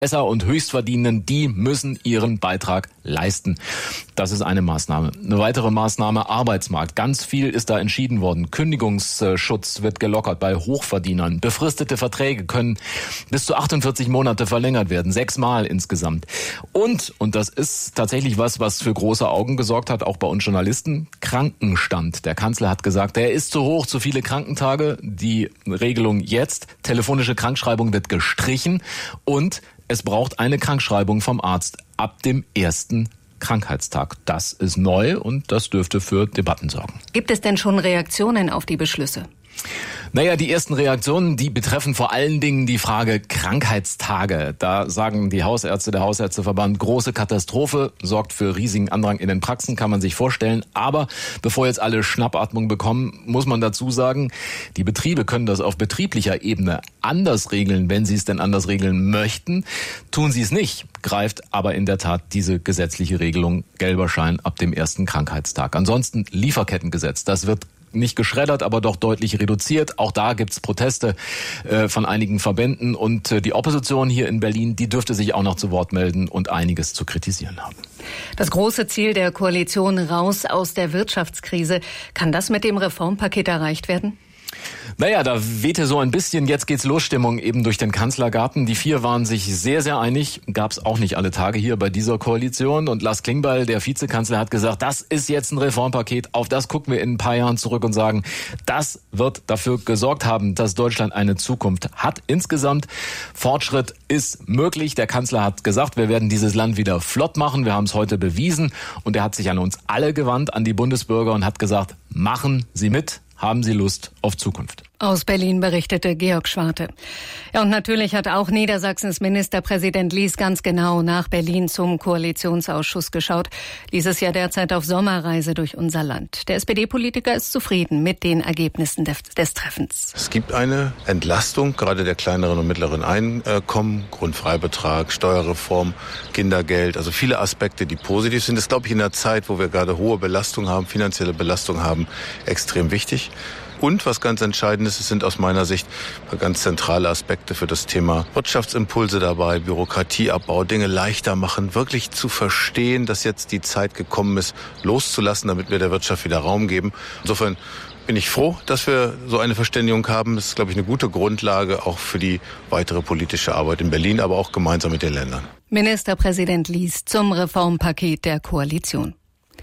Esser und Höchstverdienenden, die müssen ihren Beitrag leisten. Das ist eine Maßnahme. Eine weitere Maßnahme, Arbeitsmarkt. Ganz viel ist da entschieden worden. Kündigungsschutz wird gelockert bei Hochverdienern. Befristete Verträge können bis zu 48 Monate verlängert werden. 6-mal insgesamt. Und das ist tatsächlich was für große Augen gesorgt hat, auch bei uns Journalisten, Krankenstand. Der Kanzler hat gesagt, der ist zu hoch, zu viele Krankentage. Die Regelung jetzt, telefonische Krankschreibung wird gestrichen und es braucht eine Krankschreibung vom Arzt ab dem ersten Krankheitstag. Das ist neu und das dürfte für Debatten sorgen. Gibt es denn schon Reaktionen auf die Beschlüsse? Naja, die ersten Reaktionen, die betreffen vor allen Dingen die Frage Krankheitstage. Da sagen die Hausärzte, der Hausärzteverband, große Katastrophe, sorgt für riesigen Andrang in den Praxen, kann man sich vorstellen. Aber bevor jetzt alle Schnappatmung bekommen, muss man dazu sagen, die Betriebe können das auf betrieblicher Ebene anders regeln, wenn sie es denn anders regeln möchten. Tun sie es nicht, greift aber in der Tat diese gesetzliche Regelung gelber Schein ab dem ersten Krankheitstag. Ansonsten Lieferkettengesetz, das wird nicht geschreddert, aber doch deutlich reduziert. Auch da gibt's Proteste von einigen Verbänden und die Opposition hier in Berlin, die dürfte sich auch noch zu Wort melden und einiges zu kritisieren haben. Das große Ziel der Koalition raus aus der Wirtschaftskrise, kann das mit dem Reformpaket erreicht werden? Naja, da wehte so ein bisschen, jetzt geht's los, Stimmung eben durch den Kanzlergarten. Die 4 waren sich sehr, sehr einig. Gab's auch nicht alle Tage hier bei dieser Koalition. Und Lars Klingbeil, der Vizekanzler, hat gesagt, das ist jetzt ein Reformpaket. Auf das gucken wir in ein paar Jahren zurück und sagen, das wird dafür gesorgt haben, dass Deutschland eine Zukunft hat. Insgesamt Fortschritt ist möglich. Der Kanzler hat gesagt, wir werden dieses Land wieder flott machen. Wir haben es heute bewiesen. Und er hat sich an uns alle gewandt, an die Bundesbürger und hat gesagt, machen Sie mit. Haben Sie Lust auf Zukunft? Aus Berlin berichtete Georg Schwarte. Ja, und natürlich hat auch Niedersachsens Ministerpräsident Lies ganz genau nach Berlin zum Koalitionsausschuss geschaut. Lies ist ja derzeit auf Sommerreise durch unser Land. Der SPD-Politiker ist zufrieden mit den Ergebnissen des Treffens. Es gibt eine Entlastung, gerade der kleineren und mittleren Einkommen, Grundfreibetrag, Steuerreform, Kindergeld, also viele Aspekte, die positiv sind. Das ist, glaube ich, in der Zeit, wo wir gerade hohe Belastung haben, finanzielle Belastung haben, extrem wichtig. Und was ganz entscheidend ist, es sind aus meiner Sicht ganz zentrale Aspekte für das Thema Wirtschaftsimpulse dabei, Bürokratieabbau, Dinge leichter machen, wirklich zu verstehen, dass jetzt die Zeit gekommen ist, loszulassen, damit wir der Wirtschaft wieder Raum geben. Insofern bin ich froh, dass wir so eine Verständigung haben. Das ist, glaube ich, eine gute Grundlage auch für die weitere politische Arbeit in Berlin, aber auch gemeinsam mit den Ländern. Ministerpräsident Lies zum Reformpaket der Koalition.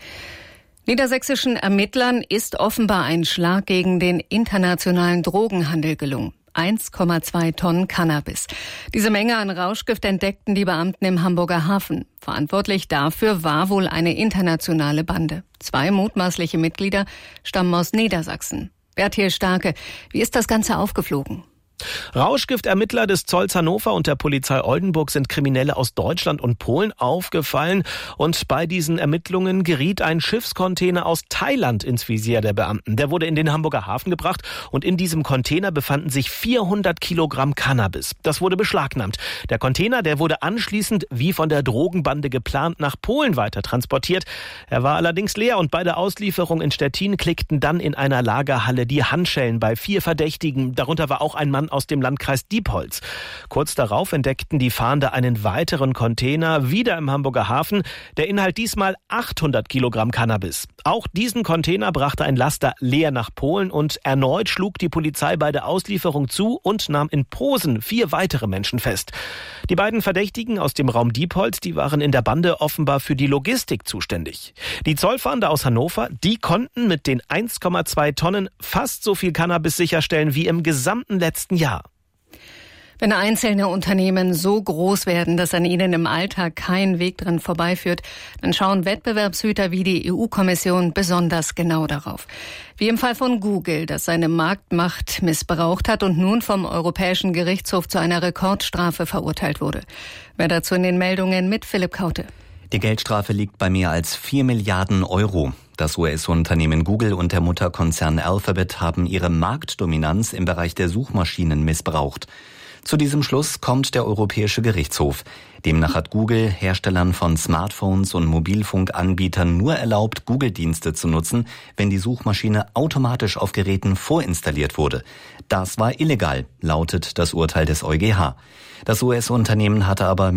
Niedersächsischen Ermittlern ist offenbar ein Schlag gegen den internationalen Drogenhandel gelungen. 1,2 Tonnen Cannabis. Diese Menge an Rauschgift entdeckten die Beamten im Hamburger Hafen. Verantwortlich dafür war wohl eine internationale Bande. 2 mutmaßliche Mitglieder stammen aus Niedersachsen. Berthiel Starke, wie ist das Ganze aufgeflogen? Rauschgiftermittler des Zolls Hannover und der Polizei Oldenburg sind Kriminelle aus Deutschland und Polen aufgefallen. Und bei diesen Ermittlungen geriet ein Schiffscontainer aus Thailand ins Visier der Beamten. Der wurde in den Hamburger Hafen gebracht und in diesem Container befanden sich 400 Kilogramm Cannabis. Das wurde beschlagnahmt. Der Container, der wurde anschließend, wie von der Drogenbande geplant, nach Polen weiter transportiert. Er war allerdings leer und bei der Auslieferung in Stettin klickten dann in einer Lagerhalle die Handschellen bei 4 Verdächtigen. Darunter war auch ein Mann aus dem Landkreis Diepholz. Kurz darauf entdeckten die Fahnder einen weiteren Container, wieder im Hamburger Hafen. Der Inhalt diesmal 800 Kilogramm Cannabis. Auch diesen Container brachte ein Laster leer nach Polen und erneut schlug die Polizei bei der Auslieferung zu und nahm in Posen 4 weitere Menschen fest. Die beiden Verdächtigen aus dem Raum Diepholz, die waren in der Bande offenbar für die Logistik zuständig. Die Zollfahnder aus Hannover, die konnten mit den 1,2 Tonnen fast so viel Cannabis sicherstellen wie im gesamten letzten Jahr. Wenn einzelne Unternehmen so groß werden, dass an ihnen im Alltag kein Weg dran vorbeiführt, dann schauen Wettbewerbshüter wie die EU-Kommission besonders genau darauf. Wie im Fall von Google, das seine Marktmacht missbraucht hat und nun vom Europäischen Gerichtshof zu einer Rekordstrafe verurteilt wurde. Mehr dazu in den Meldungen mit Philipp Kaute. Die Geldstrafe liegt bei mehr als 4 Milliarden Euro. Das US-Unternehmen Google und der Mutterkonzern Alphabet haben ihre Marktdominanz im Bereich der Suchmaschinen missbraucht. Zu diesem Schluss kommt der Europäische Gerichtshof. Demnach hat Google Herstellern von Smartphones und Mobilfunkanbietern nur erlaubt, Google-Dienste zu nutzen, wenn die Suchmaschine automatisch auf Geräten vorinstalliert wurde. Das war illegal, lautet das Urteil des EuGH. Das US-Unternehmen hatte aber